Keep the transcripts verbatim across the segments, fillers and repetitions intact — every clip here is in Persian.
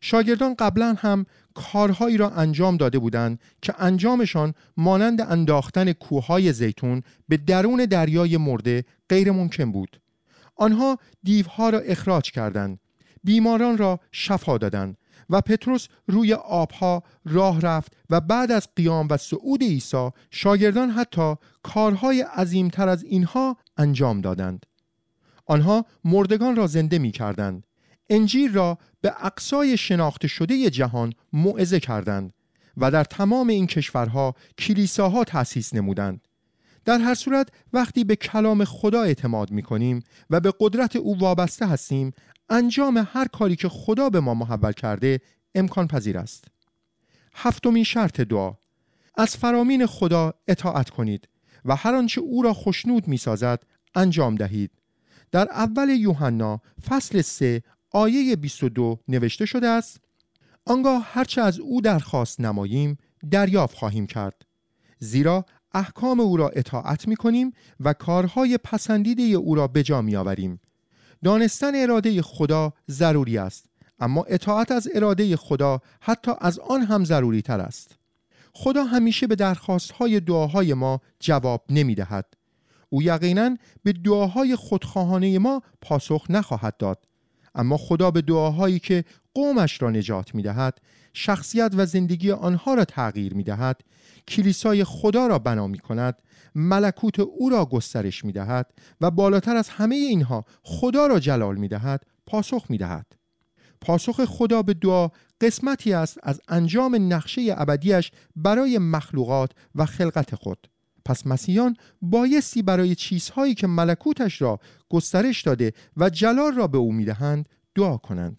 شاگردان قبلا هم کارهایی را انجام داده بودند که انجامشان مانند انداختن کوههای زیتون به درون دریای مرده غیر ممکن بود. آنها دیوها را اخراج کردند، بیماران را شفا دادند و پتروس روی آبها راه رفت و بعد از قیام و صعود عیسی شاگردان حتی کارهای عظیمتر از اینها انجام دادند. آنها مردگان را زنده می کردند، انجیل را به اقصای شناخته شده جهان موعظه کردند و در تمام این کشورها کلیساها تأسیس نمودند. در هر صورت وقتی به کلام خدا اعتماد می کنیم و به قدرت او وابسته هستیم، انجام هر کاری که خدا به ما محول کرده امکان پذیر است. هفتمین شرط دعا: از فرامین خدا اطاعت کنید و هر آنچه او را خوشنود می سازد انجام دهید. در اول یوحنا فصل سه آیه بیست و دو نوشته شده است: آنگاه هرچه از او درخواست نماییم دریافت خواهیم کرد، زیرا احکام او را اطاعت می کنیم و کارهای پسندیده او را به جا می آوریم. دانستن اراده خدا ضروری است، اما اطاعت از اراده خدا حتی از آن هم ضروری تر است. خدا همیشه به درخواستهای دعاهای ما جواب نمی دهد. او یقیناً به دعاهای خودخواهانه ما پاسخ نخواهد داد، اما خدا به دعاهایی که قومش را نجات می دهد، شخصیت و زندگی آنها را تغییر می دهد، کلیسای خدا را بنا می کند، ملکوت او را گسترش می دهد و بالاتر از همه اینها خدا را جلال می دهد، پاسخ می دهد. پاسخ خدا به دعا قسمتی است از انجام نقشه ابدیش برای مخلوقات و خلقت خود. پس مسیحیان بایستی برای چیزهایی که ملکوتش را گسترش داده و جلال را به او می دهند دعا کنند.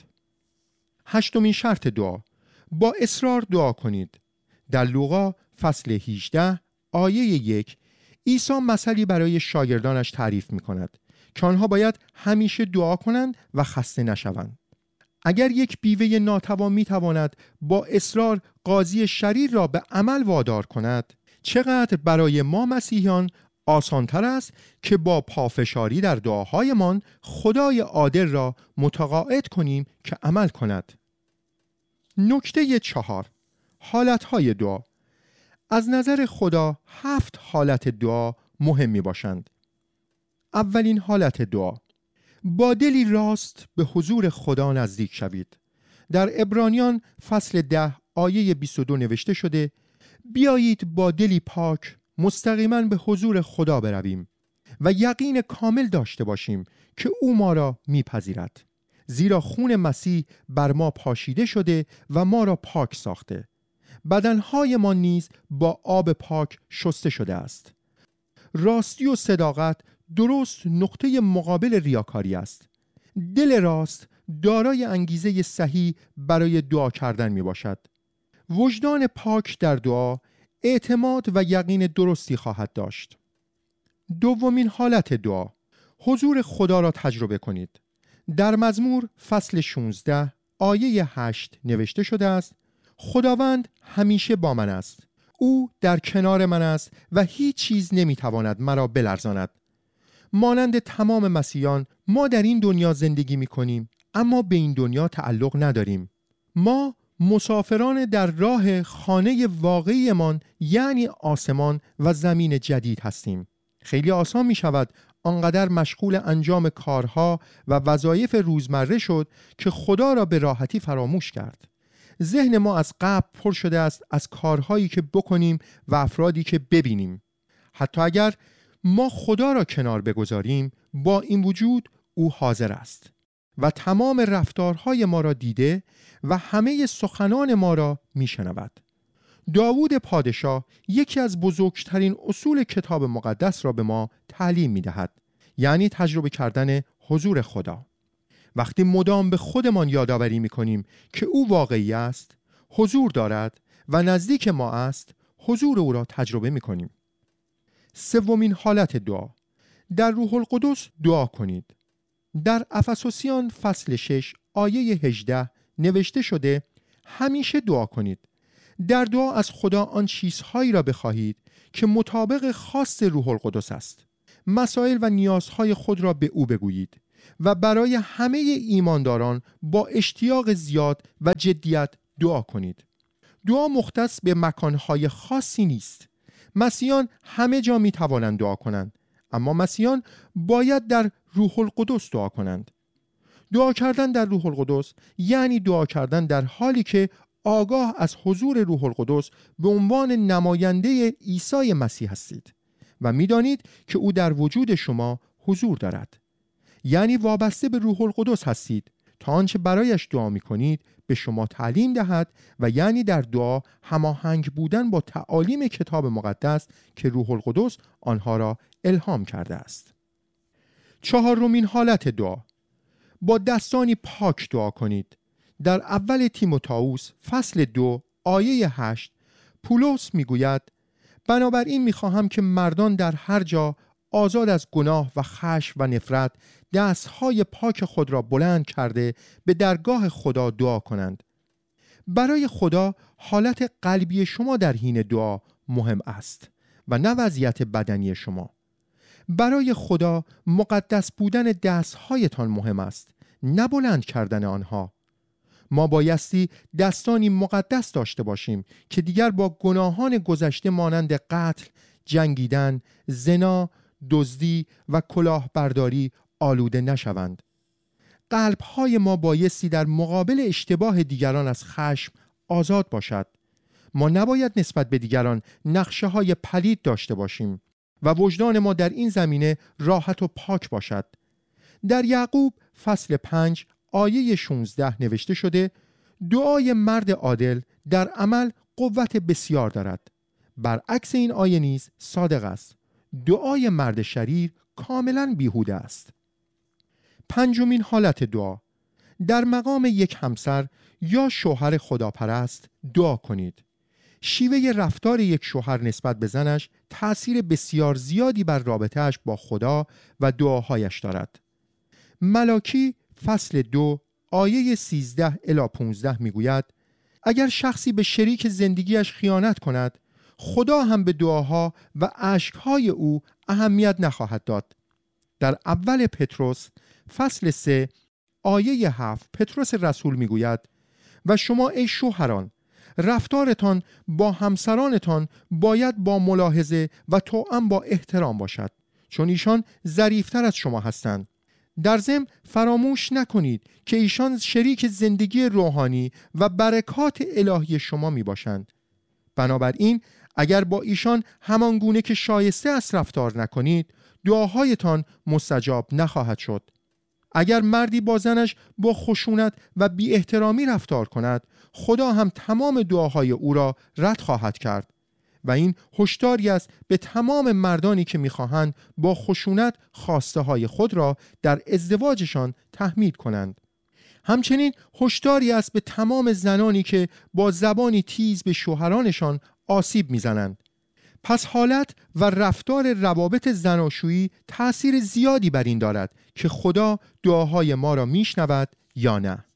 هشتمین شرط دعا: با اصرار دعا کنید. در لوقا فصل هجده آیه یک عیسی مثلی برای شاگردانش تعریف می کند که آنها باید همیشه دعا کنند و خسته نشوند. اگر یک بیوه ناتوان می تواند با اصرار قاضی شریر را به عمل وادار کند، چقدر برای ما مسیحیان آسانتر است که با پافشاری در دعاهایمان خدای عادل را متقاعد کنیم که عمل کند. نکته چهار: حالتهای دعا. از نظر خدا هفت حالت دعا مهم می باشند. اولین حالت دعا: با دلی راست به حضور خدا نزدیک شوید. در عبرانیان فصل ده آیه بیست و دو نوشته شده: بیایید با دلی پاک مستقیما به حضور خدا برویم و یقین کامل داشته باشیم که او ما را میپذیرد، زیرا خون مسیح بر ما پاشیده شده و ما را پاک ساخته. بدنهای ما نیز با آب پاک شسته شده است. راستی و صداقت درست نقطه مقابل ریاکاری است. دل راست دارای انگیزه صحیح برای دعا کردن می باشد. وجدان پاک در دعا اعتماد و یقین درستی خواهد داشت. دومین حالت دعا: حضور خدا را تجربه کنید. در مزمور فصل شانزده آیه هشت نوشته شده است: خداوند همیشه با من است، او در کنار من است و هیچ چیز نمیتواند مرا بلرزاند. مانند تمام مسیحیان ما در این دنیا زندگی میکنیم، اما به این دنیا تعلق نداریم. ما مسافران در راه خانه واقعیمان، یعنی آسمان و زمین جدید هستیم. خیلی آسان می شود آنقدر مشغول انجام کارها و وظایف روزمره شد که خدا را به راحتی فراموش کرد. ذهن ما از قبل پر شده است از کارهایی که بکنیم و افرادی که ببینیم. حتی اگر ما خدا را کنار بگذاریم، با این وجود او حاضر است و تمام رفتارهای ما را دیده و همه سخنان ما را میشنود. داوود پادشاه یکی از بزرگترین اصول کتاب مقدس را به ما تعلیم می‌دهد، یعنی تجربه کردن حضور خدا. وقتی مدام به خودمان یادآوری می‌کنیم که او واقعی است، حضور دارد و نزدیک ما است، حضور او را تجربه می‌کنیم. سومین حالت دعا: در روح القدس دعا کنید. در افسوسیان فصل شش آیه هجده نوشته شده: همیشه دعا کنید. در دعا از خدا آن چیزهایی را بخواهید که مطابق خواست روح القدس است. مسائل و نیازهای خود را به او بگویید. و برای همه ایمانداران با اشتیاق زیاد و جدیت دعا کنید. دعا مختص به مکانهای خاصی نیست. مسیحیان همه جا می توانند دعا کنند، اما مسیحیان باید در روح القدس دعا کنند. دعا کردن در روح القدس یعنی دعا کردن در حالی که آگاه از حضور روح القدس به عنوان نماینده عیسی مسیح هستید و می‌دانید که او در وجود شما حضور دارد. یعنی وابسته به روح القدس هستید تا آنچه برایش دعا می‌کنید به شما تعلیم دهد و یعنی در دعا هماهنگ بودن با تعالیم کتاب مقدس که روح القدس آنها را الهام کرده است. چهارمین حالت دعا، با دستانی پاک دعا کنید. در اول تیموتائوس فصل دو آیه هشت پولس میگوید بنابراین میخواهم که مردان در هر جا آزاد از گناه و خشم و نفرت دستهای پاک خود را بلند کرده به درگاه خدا دعا کنند. برای خدا حالت قلبی شما در حین دعا مهم است و نه وضعیت بدنی شما. برای خدا مقدس بودن دستهایتان مهم است، نه بلند کردن آنها. ما بایستی دستانی مقدس داشته باشیم که دیگر با گناهان گذشته مانند قتل، جنگیدن، زنا، دزدی و کلاهبرداری آلوده نشوند. قلب‌های ما بایستی در مقابل اشتباه دیگران از خشم آزاد باشد. ما نباید نسبت به دیگران نقشه‌های پلید داشته باشیم و وجدان ما در این زمینه راحت و پاک باشد. در یعقوب فصل پنج آیه شانزده نوشته شده دعای مرد عادل در عمل قوت بسیار دارد. برعکس این آیه نیز صادق است. دعای مرد شریر کاملا بیهوده است. پنجمین حالت دعا، در مقام یک همسر یا شوهر خداپرست دعا کنید. شیوه رفتار یک شوهر نسبت به زنش تأثیر بسیار زیادی بر رابطه‌اش با خدا و دعاهایش دارد. ملاکی فصل دو آیه سیزده الی پانزده میگوید اگر شخصی به شریک زندگیش خیانت کند، خدا هم به دعاها و اشکهای او اهمیت نخواهد داد. در اول پتروس فصل سه آیه هفت پتروس رسول میگوید و شما ای شوهران رفتارتان با همسرانتان باید با ملاحظه و توأم با احترام باشد، چون ایشان ظریفتر از شما هستند. در ضمن فراموش نکنید که ایشان شریک زندگی روحانی و برکات الهی شما می باشند. بنابراین اگر با ایشان همان گونه که شایسته است رفتار نکنید، دعاهایتان مستجاب نخواهد شد. اگر مردی با زنش با خشونت و بی احترامی رفتار کند، خدا هم تمام دعاهای او را رد خواهد کرد و این هشداری است به تمام مردانی که می‌خواهند با خشونت خواسته های خود را در ازدواجشان تحمیل کنند. همچنین هشداری است به تمام زنانی که با زبانی تیز به شوهرانشان آسیب می‌زنند. پس حالت و رفتار روابط زناشویی تأثیر زیادی بر این دارد که خدا دعاهای ما را میشنود یا نه.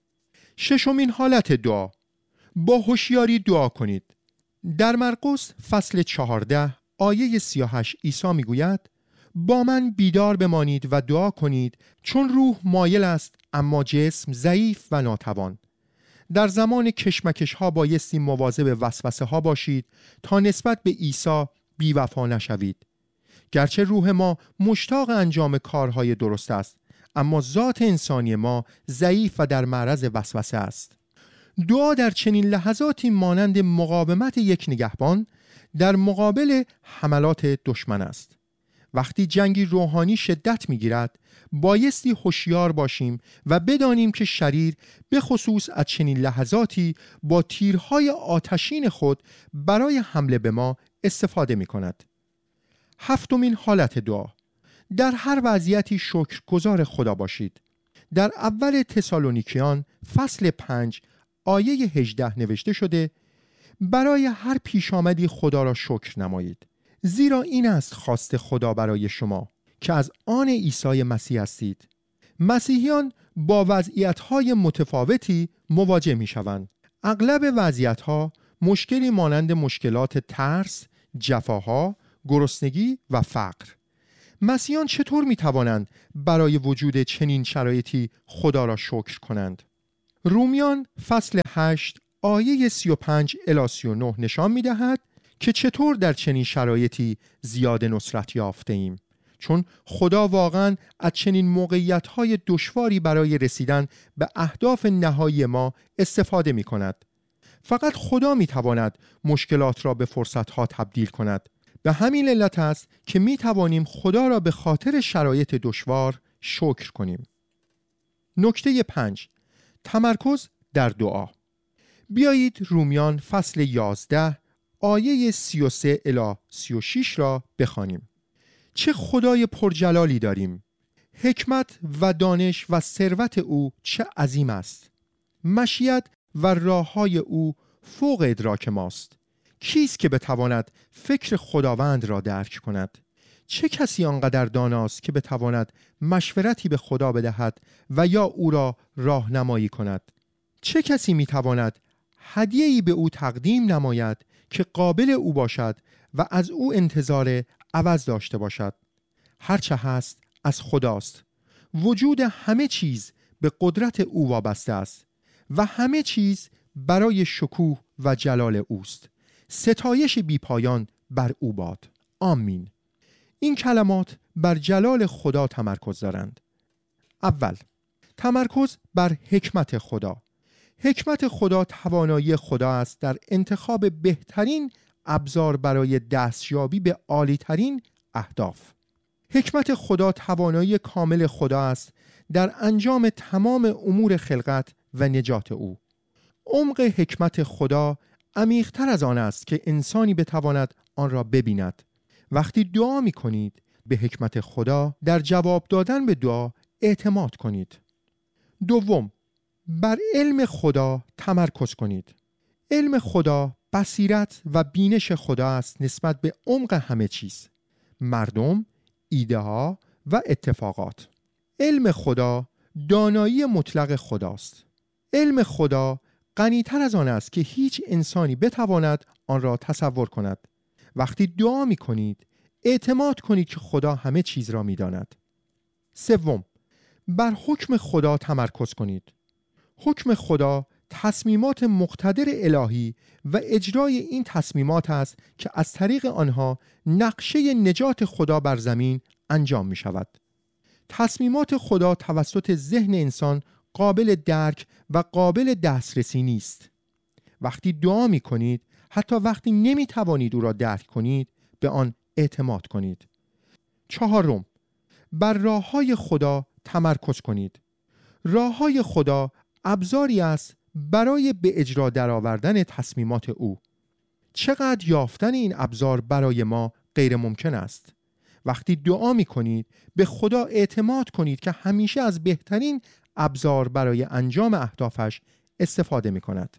ششمین حالت دعا، با هوشیاری دعا کنید. در مرقس فصل چهارده آیه سی و هشت عیسی میگوید با من بیدار بمانید و دعا کنید، چون روح مایل است اما جسم ضعیف و ناتوان. در زمان کشمکش ها بایستی مواظب وسوسه ها باشید تا نسبت به عیسی بی‌وفا نشوید. گرچه روح ما مشتاق انجام کارهای درست است، اما ذات انسانی ما ضعیف و در معرض وسوسه است. دعا در چنین لحظاتی مانند مقاومت یک نگهبان در مقابل حملات دشمن است. وقتی جنگی روحانی شدت می‌گیرد، بایستی هوشیار باشیم و بدانیم که شریر به خصوص از چنین لحظاتی با تیرهای آتشین خود برای حمله به ما استفاده می‌کند. هفتمین حالت دعا، در هر وضعیتی شکرگزار خدا باشید. در اول تسالونیکیان فصل پنج آیه هجده نوشته شده برای هر پیش آمدی خدا را شکر نمایید، زیرا این است خواست خدا برای شما که از آن عیسی مسیح هستید. مسیحیان با وضعیت‌های متفاوتی مواجه می‌شوند. اغلب وضعیت‌ها مشکلی مانند مشکلات ترس، جفاها، گرسنگی و فقر. مسیحیان چطور می توانند برای وجود چنین شرایطی خدا را شکر کنند؟ رومیان فصل هشت آیه سی و پنج الی سی و نه نشان می دهد که چطور در چنین شرایطی زیاد نصرت یافته ایم، چون خدا واقعا از چنین موقعیت‌های دشواری برای رسیدن به اهداف نهایی ما استفاده می کند. فقط خدا می تواند مشکلات را به فرصت‌ها تبدیل کند. به همین علت است که می توانیم خدا را به خاطر شرایط دشوار شکر کنیم. نکته پنج، تمرکز در دعا. بیایید رومیان فصل یازده آیه سی و سه الی سی و شش را بخوانیم. چه خدای پرجلالی داریم! حکمت و دانش و ثروت او چه عظیم است! مشیت و راه‌های او فوق ادراک ماست. کیست که بتواند فکر خداوند را درک کند؟ چه کسی آنقدر داناست که بتواند مشورتی به خدا بدهد و یا او را راهنمایی کند؟ چه کسی میتواند هدیه‌ای به او تقدیم نماید که قابل او باشد و از او انتظار عوض داشته باشد؟ هرچه هست از خداست. وجود همه چیز به قدرت او وابسته است و همه چیز برای شکوه و جلال اوست. ستایش بی پایان بر او باد. آمین. این کلمات بر جلال خدا تمرکز دارند. اول، تمرکز بر حکمت خدا. حکمت خدا توانایی خدا است در انتخاب بهترین ابزار برای دستیابی به عالی‌ترین اهداف. حکمت خدا توانایی کامل خدا است در انجام تمام امور خلقت و نجات او. عمق حکمت خدا عمیق‌تر از آن است که انسانی بتواند آن را ببیند. وقتی دعا می کنید به حکمت خدا در جواب دادن به دعا اعتماد کنید. دوم، بر علم خدا تمرکز کنید. علم خدا بصیرت و بینش خدا است نسبت به عمق همه چیز، مردم، ایده ها و اتفاقات. علم خدا دانایی مطلق خداست. علم خدا غنی‌تر از آن است که هیچ انسانی بتواند آن را تصور کند. وقتی دعا می کنید اعتماد کنید که خدا همه چیز را می داند. سوم، بر حکم خدا تمرکز کنید. حکم خدا تصمیمات مقتدر الهی و اجرای این تصمیمات است که از طریق آنها نقشه نجات خدا بر زمین انجام می شود. تصمیمات خدا توسط ذهن انسان قابل درک و قابل دسترسی نیست. وقتی دعا می کنید، حتی وقتی نمی توانید او را درک کنید، به آن اعتماد کنید. چهارم، بر راه‌های خدا تمرکز کنید. راه‌های خدا ابزاری است برای به اجرا درآوردن تصمیمات او. چقدر یافتن این ابزار برای ما غیر ممکن است. وقتی دعا می کنید به خدا اعتماد کنید که همیشه از بهترین ابزار برای انجام اهدافش استفاده می کند.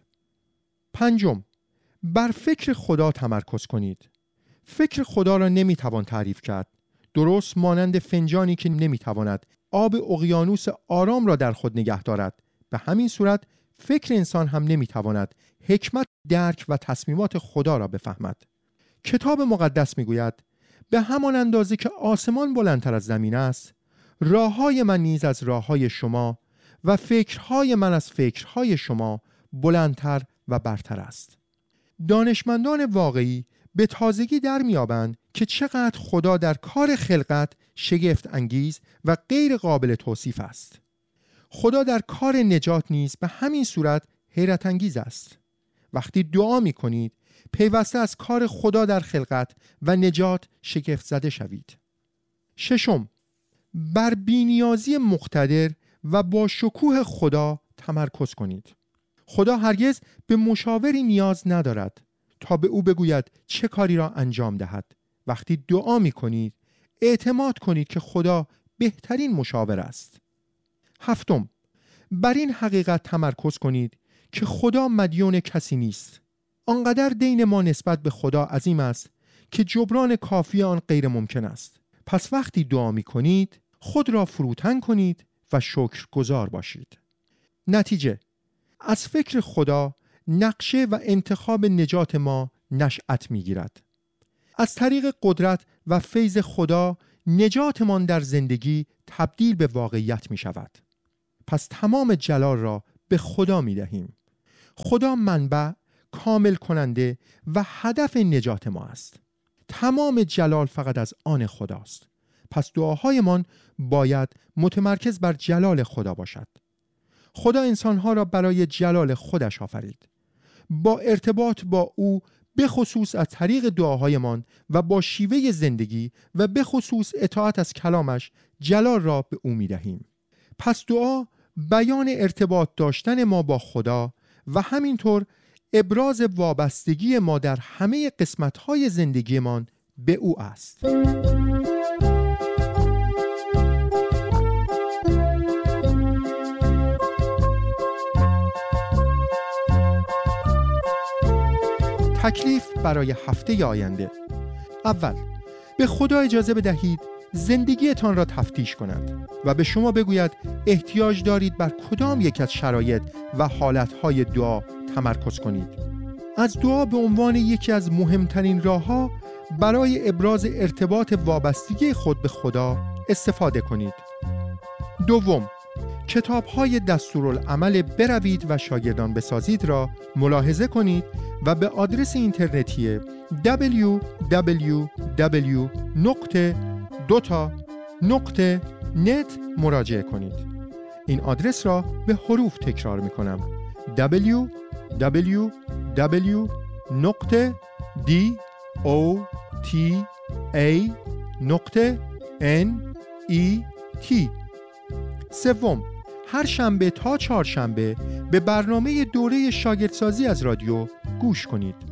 پنجم، بر فکر خدا تمرکز کنید. فکر خدا را نمی توان تعریف کرد. درست مانند فنجانی که نمی تواند آب اقیانوس آرام را در خود نگه دارد، به همین صورت فکر انسان هم نمی تواند حکمت، درک و تصمیمات خدا را بفهمد. کتاب مقدس می گوید به همان اندازه که آسمان بلندتر از زمین است، راه‌های من نیز از راه‌های شما و فکرهای من از فکرهای شما بلندتر و برتر است. دانشمندان واقعی به تازگی در میابند که چقدر خدا در کار خلقت شگفت انگیز و غیر قابل توصیف است. خدا در کار نجات نیز به همین صورت حیرت انگیز است. وقتی دعا می کنید پیوسته از کار خدا در خلقت و نجات شگفت زده شوید. ششم، بر بی‌نیازی مقتدر و با شکوه خدا تمرکز کنید. خدا هرگز به مشاوری نیاز ندارد تا به او بگوید چه کاری را انجام دهد. وقتی دعا می کنید اعتماد کنید که خدا بهترین مشاور است. هفتم، بر این حقیقت تمرکز کنید که خدا مدیون کسی نیست. آنقدر دین ما نسبت به خدا عظیم است که جبران کافی آن غیر ممکن است. پس وقتی دعا می کنید خود را فروتن کنید و شکرگزار باشید. نتیجه، از فکر خدا نقشه و انتخاب نجات ما نشأت می گیرد. از طریق قدرت و فیض خدا نجاتمان در زندگی تبدیل به واقعیت می شود. پس تمام جلال را به خدا می دهیم. خدا منبع، کامل کننده و هدف نجات ما است. تمام جلال فقط از آن خداست. پس دعاهایمان باید متمرکز بر جلال خدا باشد. خدا انسانها را برای جلال خودش آفرید. با ارتباط با او به خصوص از طریق دعاهایمان و با شیوه زندگی و به خصوص اطاعت از کلامش جلال را به او می دهیم. پس دعا بیان ارتباط داشتن ما با خدا و همینطور ابراز وابستگی ما در همه قسمت‌های زندگیمان به او است. تکلیف برای هفته آینده. اول، به خدا اجازه بدهید زندگیتان را تفتیش کند و به شما بگوید احتیاج دارید بر کدام یک از شرایط و حالتهای دعا تمرکز کنید. از دعا به عنوان یکی از مهمترین راه‌ها برای ابراز ارتباط وابستگی خود به خدا استفاده کنید. دوم، کتاب‌های دستورالعمل بروید و شاگردان بسازید را ملاحظه کنید و به آدرس اینترنتی دبلیو دبلیو دبلیو نقطه دوتا نقطه نت مراجعه کنید. این آدرس را به حروف تکرار می کنم: دبلیو دبلیو دبلیو نقطه دی او تی ای نقطه ان ای تی. سوم، هر شنبه تا چهارشنبه به برنامه دوره شاگردسازی از رادیو گوش کنید.